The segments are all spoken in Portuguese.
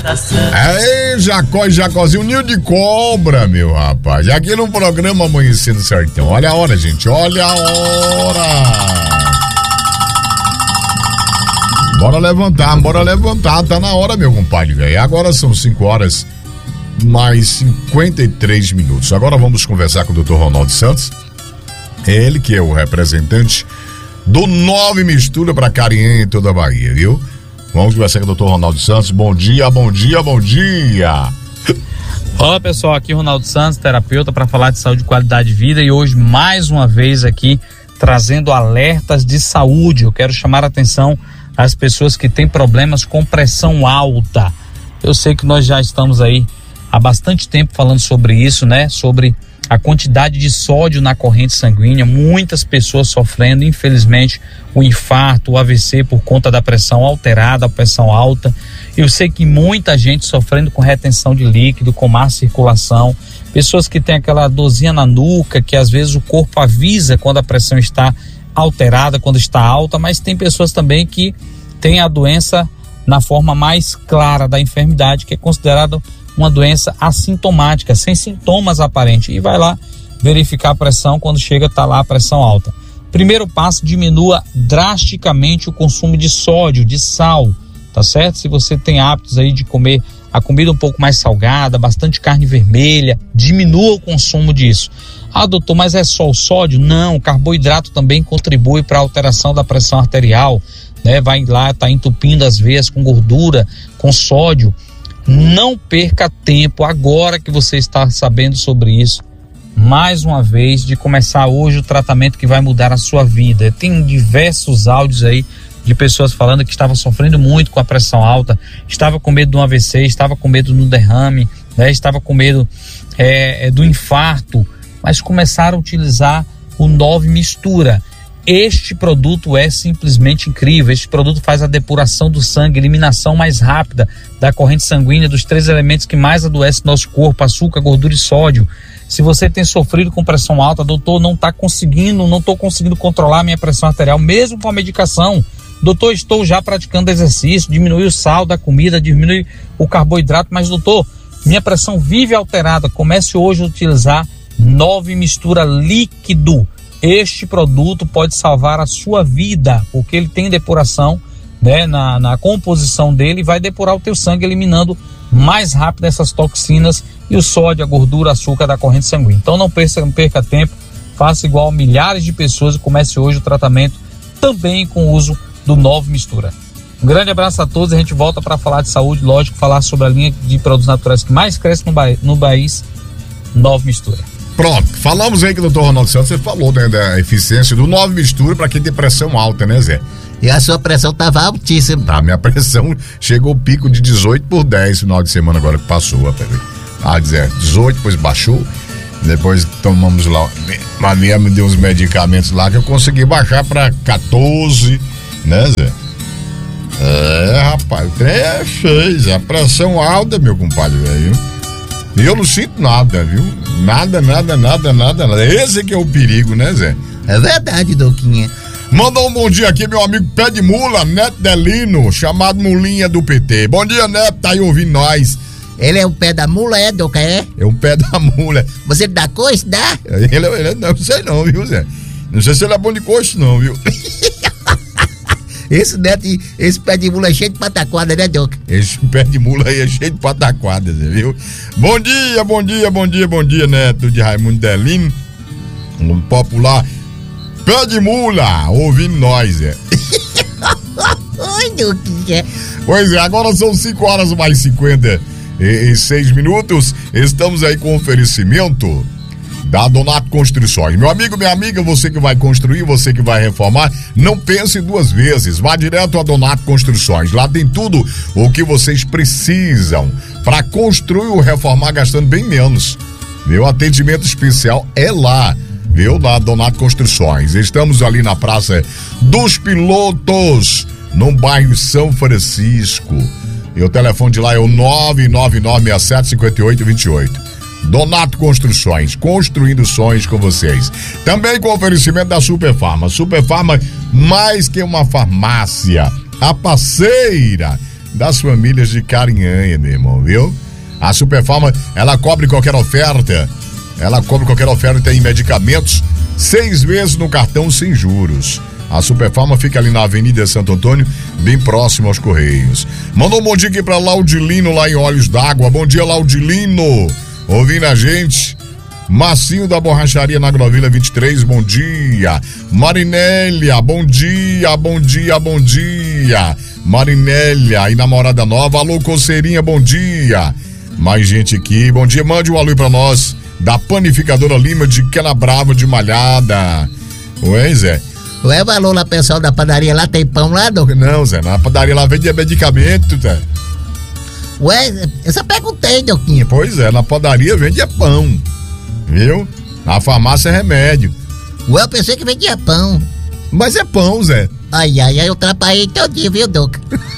Aí, Jacó e Jacozinho, ninho de cobra, meu rapaz. Aqui no programa Amanhecendo Sertão. Olha a hora, gente, olha a hora. Bora levantar, tá na hora, meu compadre, velho. Agora são 5 horas mais 53 minutos. Agora vamos conversar com o Dr. Ronaldo Santos. Ele que é o representante do 9 Mistura para Carinha em toda a Bahia, viu? Vamos conversar com o Dr. Ronaldo Santos. Bom dia. Olá, pessoal, aqui é o Ronaldo Santos, terapeuta, para falar de saúde e qualidade de vida, e hoje mais uma vez aqui trazendo alertas de saúde. Eu quero chamar a atenção às pessoas que têm problemas com pressão alta. Eu sei que nós já estamos aí há bastante tempo falando sobre isso, né? Sobre a quantidade de sódio na corrente sanguínea, muitas pessoas sofrendo, infelizmente, o infarto, o AVC por conta da pressão alterada, a pressão alta. Eu sei que muita gente sofrendo com retenção de líquido, com má circulação, pessoas que têm aquela dorzinha na nuca, que às vezes o corpo avisa quando a pressão está alterada, quando está alta, mas tem pessoas também que têm a doença na forma mais clara da enfermidade, que é considerada uma doença assintomática, sem sintomas aparentes, e vai lá verificar a pressão, quando chega tá lá a pressão alta. Primeiro passo, diminua drasticamente o consumo de sódio, de sal, tá certo? Se você tem hábitos aí de comer a comida um pouco mais salgada, bastante carne vermelha, diminua o consumo disso. Ah, doutor, mas é só o sódio? Não, o carboidrato também contribui para a alteração da pressão arterial, né? Vai lá, tá entupindo as veias com gordura, com sódio. Não perca tempo, agora que você está sabendo sobre isso, mais uma vez, de começar hoje o tratamento que vai mudar a sua vida. Tem diversos áudios aí de pessoas falando que estavam sofrendo muito com a pressão alta, estava com medo de um AVC, estava com medo do derrame, né? Estava com medo do infarto, mas começaram a utilizar o 9 Mistura. Este produto é simplesmente incrível. Este produto faz a depuração do sangue, eliminação mais rápida da corrente sanguínea dos 3 elementos que mais adoecem nosso corpo: açúcar, gordura e sódio. Se você tem sofrido com pressão alta, doutor, não estou conseguindo controlar minha pressão arterial, mesmo com a medicação. Doutor, estou já praticando exercício, diminui o sal da comida, diminui o carboidrato, mas doutor, minha pressão vive alterada. Comece hoje a utilizar 9 Mistura líquido. Este produto pode salvar a sua vida, porque ele tem depuração, né, na composição dele, vai depurar o teu sangue, eliminando mais rápido essas toxinas e o sódio, a gordura, o açúcar da corrente sanguínea. Então não perca tempo, faça igual milhares de pessoas e comece hoje o tratamento também com o uso do 9 Mistura. Um grande abraço a todos, a gente volta para falar de saúde, lógico, falar sobre a linha de produtos naturais que mais cresce no país, 9 Mistura. Pronto, falamos aí que o Dr. Ronaldo Santos, você falou, né, da eficiência do 9 Mistura para quem tem pressão alta, né, Zé? E a sua pressão tava altíssima. Tá, minha pressão chegou ao pico de 18/10 final de semana agora que passou, rapaz. Ah, Zé, 18, depois baixou, depois tomamos lá, Maria me deu uns medicamentos lá que eu consegui baixar para 14, né, Zé? Rapaz, o trem é feio, a pressão alta, meu compadre, velho. E eu não sinto nada, viu? Nada. Esse que é o perigo, né, Zé? É verdade, Douquinha. Mandou um bom dia aqui, meu amigo Pé de Mula, Neto Delino, chamado Mulinha do PT. Bom dia, Neto, tá aí ouvindo nós. Ele é o pé da mula, Douca, é? É um pé da mula. Você dá coice, dá? Ele não sei não, viu, Zé? Não sei se ele é bom de coice não, viu? Esse Neto, esse pé de mula é cheio de pataquada, né, Douca? Esse pé de mula aí é cheio de pataquada, viu? Bom dia, Neto de Raimundo Delino, um popular pé de mula, ouvindo nós, Oi, Douquinha. Pois é, agora são 5 horas mais 56 minutos, estamos aí com oferecimento da Donato Construções. Meu amigo, minha amiga, você que vai construir, você que vai reformar, não pense 2 vezes, vá direto a Donato Construções. Lá tem tudo o que vocês precisam para construir ou reformar gastando bem menos. Meu atendimento especial é lá, viu? Na Donato Construções. Estamos ali na Praça dos Pilotos, no bairro São Francisco. E o telefone de lá é o 999675828. Donato Construções, construindo sonhos com vocês. Também com oferecimento da Superfarma. Superfarma, mais que uma farmácia, a parceira das famílias de Carinhanha, meu irmão, viu? A Superfarma, ela cobre qualquer oferta. Ela cobre qualquer oferta em medicamentos, 6 vezes no cartão sem juros. A Superfarma fica ali na Avenida Santo Antônio, bem próximo aos Correios. Mandou um bom dia aqui pra Laudilino, lá em Olhos d'Água. Bom dia, Laudilino. Ouvindo a gente. Marcinho da Borracharia na Agrovila 23, bom dia. Marinélia, bom dia, bom dia, bom dia. Marinélia e Namorada Nova, alô, Coceirinha, bom dia. Mais gente aqui, bom dia, mande um alô pra nós, da Panificadora Lima de Canabrava de Malhada. Ué, Zé? Ué, valor lá, pessoal da padaria lá, tem pão lá, Doca? Não, Zé, na padaria lá vende medicamento, tá? Ué, eu só perguntei, Doquinha. Pois é, na padaria vende pão, viu? Na farmácia é remédio. Ué, eu pensei que vendia pão. Mas é pão, Zé. Ai, eu trabalhei todinho, viu, Doca?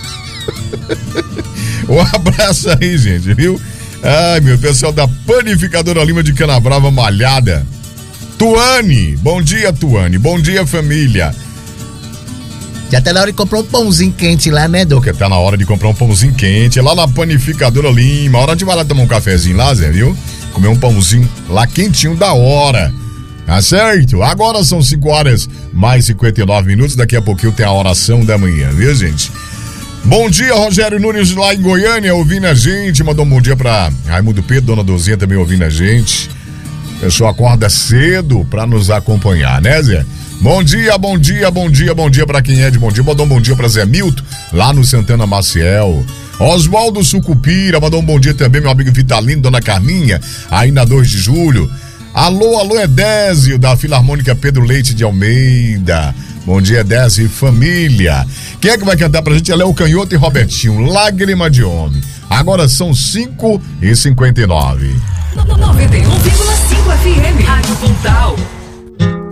Um abraço aí, gente, viu? Ai, meu pessoal da Panificadora Lima de Canabrava Malhada. Tuane, bom dia, Tuane. Bom dia, família. Já tá na hora de comprar um pãozinho quente lá, né, Doca? Porque tá na hora de comprar um pãozinho quente lá na Panificadora Lima. A hora de vai lá tomar um cafezinho lá, Zé, viu? Comer um pãozinho lá quentinho da hora. Tá certo? Agora são 5 horas mais 59 minutos. Daqui a pouquinho tem a oração da manhã, viu, gente? Bom dia, Rogério Nunes lá em Goiânia, ouvindo a gente. Mandou um bom dia pra Raimundo Pedro, Dona Dozinha também ouvindo a gente. O pessoal acorda cedo pra nos acompanhar, né, Zé? Bom dia, bom dia, bom dia, bom dia pra quem é de bom dia. Mandou um bom dia pra Zé Milton, lá no Santana Maciel. Oswaldo Sucupira, mandou um bom dia também, meu amigo Vitalino, Dona Carminha, aí na 2 de julho. Alô, alô, Edésio, da Filarmônica Pedro Leite de Almeida. Bom dia, Edésio e família. Quem é que vai cantar pra gente? É Léo Canhoto e Robertinho, Lágrima de Homem. Agora são 5h59.